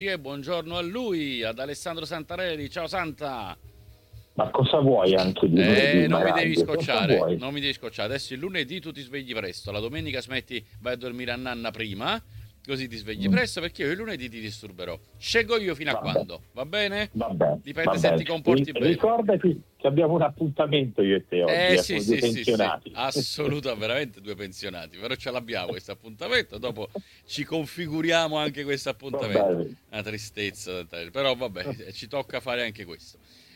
E buongiorno a lui, ad Alessandro Santarelli. Ciao Santa! Ma cosa vuoi anche di lunedì, Non mi devi Maraglia? Cosa scocciare, vuoi? non mi devi scocciare. Adesso il lunedì tu ti svegli presto, la domenica smetti, vai a dormire a nanna prima, così ti svegli Mm, presto perché io il lunedì ti disturberò. Scelgo io fino a vabbè, quando, va bene? vabbè, va Dipende se ti bene. comporti bene. Ricordati che abbiamo un appuntamento io e te oggi, Sì, come due sì, sì, sì, pensionati. assoluta, veramente due pensionati, però ce l'abbiamo questo appuntamento, dopo ci configuriamo anche questo Va appuntamento. bene. Una tristezza, però vabbè, ci tocca fare anche questo.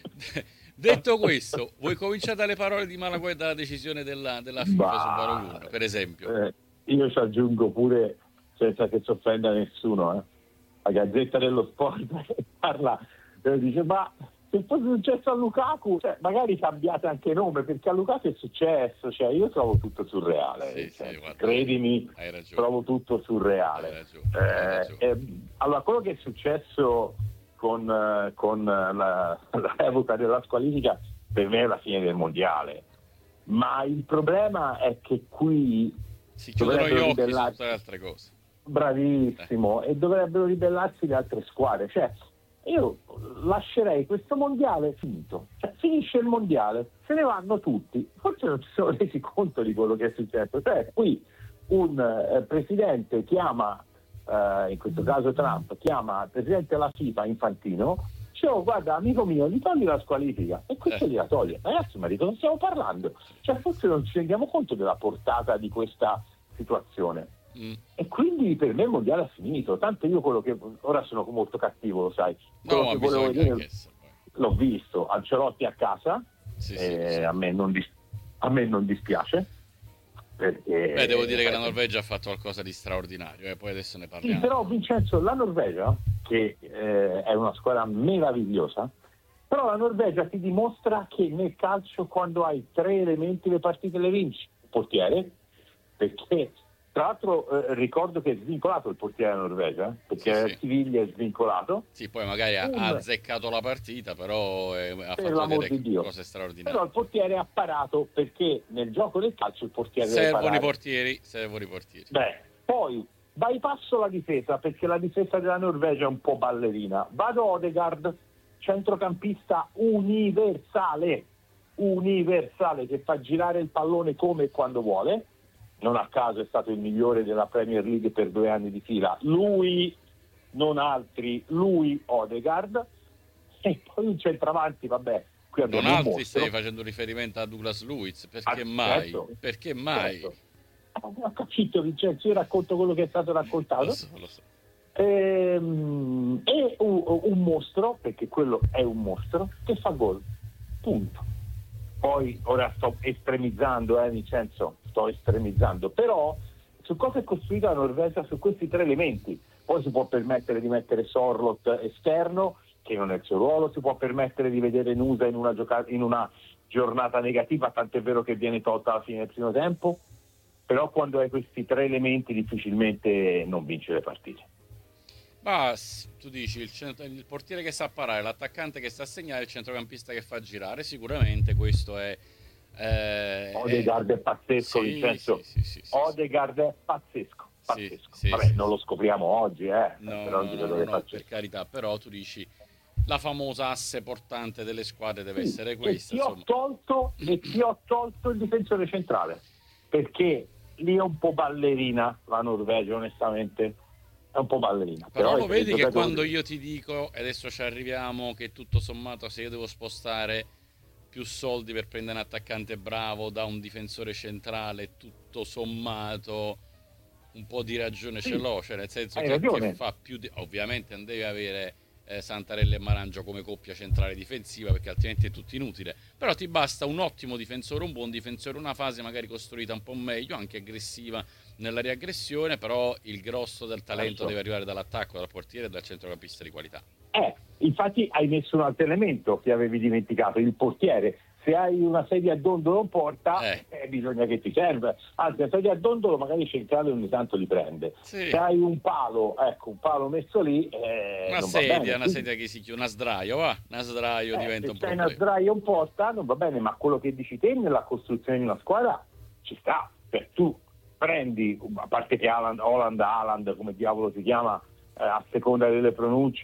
Detto questo, vuoi cominciare dalle parole di Malagueta dalla decisione della FIFA sul Varo Ma 1, per esempio? io ci aggiungo pure, senza che si offenda nessuno, la Gazzetta dello Sport parla, dice ma se fosse successo a Lukaku, cioè, magari cambiate anche nome, perché a Lukaku è successo, cioè, io trovo tutto surreale, Sì, cioè, sì, guarda, credimi, hai ragione, trovo tutto hai surreale. ragione, hai ragione. Allora, quello che è successo con la revoca della squalifica per me è la fine del mondiale, ma il problema è che qui Si chiudono gli dovrebbero occhi su tutte le ribellarsi, altre cose. bravissimo, e dovrebbero ribellarsi le altre squadre, cioè io lascerei questo mondiale finito, cioè finisce il mondiale, se ne vanno tutti, forse non si sono resi conto di quello che è successo, cioè qui un presidente chiama, in questo caso Trump, chiama il presidente della FIFA Infantino, dice oh guarda amico mio, gli togli la squalifica, e questo gliela toglie. Ragazzi, ma di cosa stiamo parlando? Cioè forse non ci rendiamo conto della portata di questa situazione. Mm. E quindi per me il mondiale è finito, tanto io quello che ora sono molto cattivo, lo sai, No, quello ma che volevo bisogna anche vedere essere. l'ho visto, Ancelotti a casa, Sì, sì, sì. a me non dispiace, Beh, devo dire che la perché Norvegia ha fatto qualcosa di straordinario, poi adesso ne sì, parliamo. però Vincenzo, la Norvegia, che è una squadra meravigliosa, però la Norvegia ti dimostra che nel calcio quando hai tre elementi le partite le vinci. Il portiere, perché tra l'altro ricordo che è svincolato il portiere della Norvegia, Sì, perché sì. Siviglia è svincolato, Sì, poi magari ha un, azzeccato la partita, però ha per fatto l'amor vedere di Dio, cose però straordinarie. il portiere ha parato perché nel gioco del calcio il portiere deve Servono i parare. portieri, servono i portieri. Beh, poi bypasso la difesa perché la difesa della Norvegia è un po' ballerina. Vado Odegaard, centrocampista universale che fa girare il pallone come e quando vuole. Non a caso è stato il migliore della Premier League per 2 anni di fila. Lui, non altri, lui Odegaard. E poi un centravanti, vabbè, qui Non abbiamo un altri stai mostro. facendo riferimento a Douglas Luiz, perché mai? Certo, Perché mai? certo. Ho capito Vincenzo, io racconto quello che è stato Lo raccontato. so, lo so. E un mostro, perché quello è un mostro, che fa gol. Punto. Poi ora sto estremizzando, Vincenzo, sto estremizzando, però su cosa è costruita la Norvegia? Su questi tre elementi. Poi si può permettere di mettere Sorlot esterno, che non è il suo ruolo, si può permettere di vedere Nusa in una giornata negativa, tant'è vero che viene tolta alla fine del primo tempo, però quando hai questi tre elementi difficilmente non vinci le partite. Ma tu dici il portiere che sa parare, l'attaccante che sa segnare, il centrocampista che fa girare, sicuramente questo Odegaard è pazzesco, Sì, sì, Vincenzo. sì, sì, sì, sì. Odegaard è pazzesco, Sì, pazzesco. sì, Vabbè, sì, non sì. lo scopriamo oggi, No, però no, dico no, no, dove no, faccio. per carità, però tu dici la famosa asse portante delle squadre deve Sì, essere e questa, ti ho insomma. tolto il difensore centrale, perché lì è un po' ballerina la Norvegia, onestamente. È un po' ballerina, Però però lo i vedi che quando giocatori. io ti dico, e adesso ci arriviamo, che tutto sommato se io devo spostare più soldi per prendere un attaccante bravo da un difensore centrale, tutto sommato un po' di ragione ce Sì, l'ho, cioè nel senso hai che ragione. fa più di... Ovviamente non devi avere Santarelli e Marangio come coppia centrale difensiva perché altrimenti è tutto inutile, però ti basta un ottimo difensore, un buon difensore, una fase magari costruita un po' meglio, anche aggressiva nella riaggressione, però il grosso del talento Certo. deve arrivare dall'attacco, dal portiere e dal centrocampista di qualità. Infatti hai messo un altro elemento che avevi dimenticato, il portiere. Se hai una sedia a dondolo in porta, Eh, bisogna che ti serve. Anzi, la sedia a dondolo magari centrale ogni tanto li prende. Se sì, hai un palo, ecco, un palo messo lì, non va bene. una Quindi, sedia che si chiude, una sdraio, va, una sdraio diventa se un c'hai una problema. sdraio in porta non va bene, ma quello che dici te nella costruzione di una squadra ci sta. Cioè, tu prendi, a parte che Haaland, come diavolo si chiama, a seconda delle pronunce